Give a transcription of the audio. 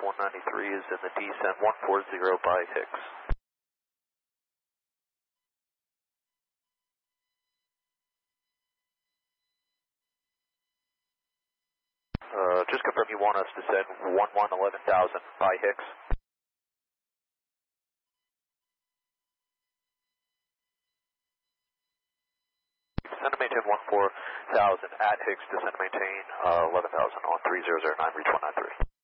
193 is in the descent 140 by Hicks. Just confirm you want us to send 11,000 by Hicks. Descend to maintain 14,000 at Hicks, descend to maintain 11,000 on 3009, reach 193.